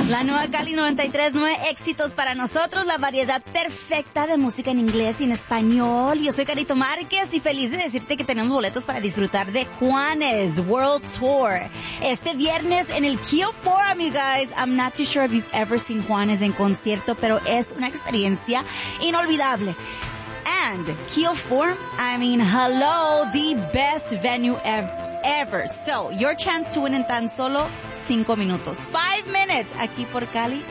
La nueva Cali 93.9, éxitos para nosotros, la variedad perfecta de música en inglés y en español. Yo soy Carito Márquez y feliz de decirte que tenemos boletos para disfrutar de Juanes World Tour. Este viernes en el Kio Forum, you guys. I'm not too sure if you've ever seen Juanes en concierto, pero es una experiencia inolvidable. And Kio Forum, I mean, hello, the best venue ever. So, your chance to win en tan solo 5 minutos. 5 minutes aquí por Cali